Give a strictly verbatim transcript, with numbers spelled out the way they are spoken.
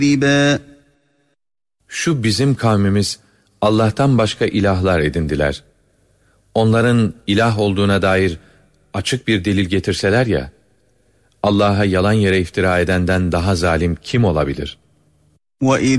Şu bizim kavmimiz Allah'tan başka ilahlar edindiler. Onların ilah olduğuna dair açık bir delil getirseler ya, Allah'a yalan yere iftira edenden daha zalim kim olabilir? وَإِذْ